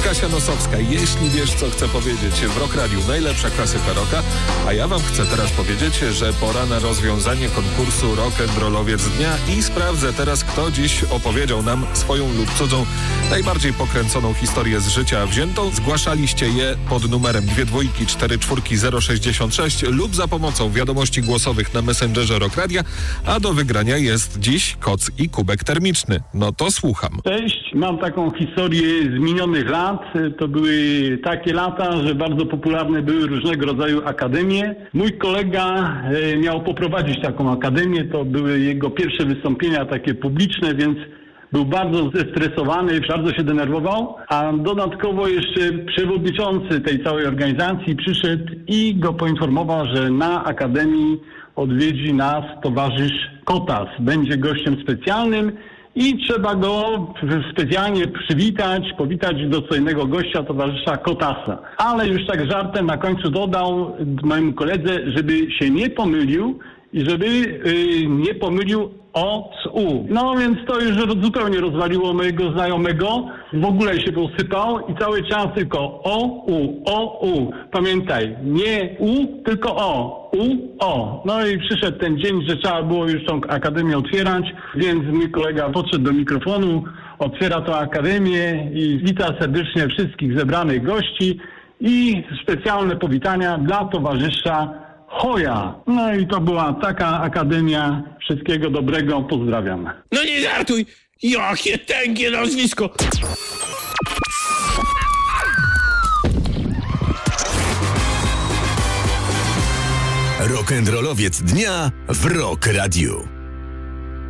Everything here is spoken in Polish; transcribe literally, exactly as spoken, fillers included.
Kasia Nosowska, jeśli wiesz, co chcę powiedzieć, w Rock Radiu najlepsza klasyka rocka, a ja wam chcę teraz powiedzieć, że pora na rozwiązanie konkursu Rock'n'Rollowiec Dnia i sprawdzę teraz, kto dziś opowiedział nam swoją lub cudzą, najbardziej pokręconą historię z życia wziętą. Zgłaszaliście je pod numerem dwie dwójki cztery czwórki zero sześćdziesiąt sześć lub za pomocą wiadomości głosowych na Messengerze Rock Radia, a do wygrania jest dziś koc i kubek termiczny. No to słucham. Cześć, mam taką historię z minionych lat. To były takie lata, że bardzo popularne były różnego rodzaju akademie. Mój kolega miał poprowadzić taką akademię, to były jego pierwsze wystąpienia takie publiczne, więc był bardzo zestresowany, bardzo się denerwował, a dodatkowo jeszcze przewodniczący tej całej organizacji przyszedł i go poinformował, że na akademii odwiedzi nas towarzysz Kotas. Będzie gościem specjalnym i trzeba go specjalnie przywitać, powitać dostojnego gościa, towarzysza Kotasa. Ale już tak żartem na końcu dodał mojemu koledze, żeby się nie pomylił i żeby yy, nie pomylił O z U. No więc to już zupełnie rozwaliło mojego znajomego. W ogóle się posypał i cały czas tylko O, U, O, U. Pamiętaj, nie U, tylko O. U, O. No i przyszedł ten dzień, że trzeba było już tą akademię otwierać, więc mój kolega podszedł do mikrofonu, otwiera tą akademię i wita serdecznie wszystkich zebranych gości i specjalne powitania dla towarzysza Hoja. No i to była taka akademia. Wszystkiego dobrego, pozdrawiam. No nie żartuj! Jakie tęgie nazwisko! Rock'n'Rollowiec Dnia w Rock Radiu.